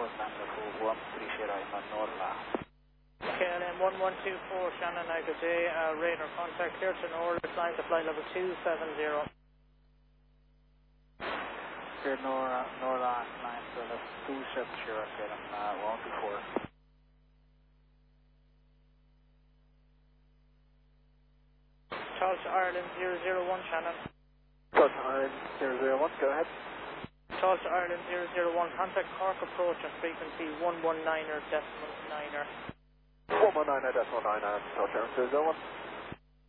Lambda 1, appreciate I'm on North. KLM 1124, Shannon, good day, radar contact here to North, line to flight level 270. Here North line to level 270, KLM 124. Charles Ireland 001, Shannon. Charles Ireland 001, go ahead. Charles Ireland 001, contact Cork approach on frequency 119er decimal 9er. 119er decimal 9er, Charles Ireland 001.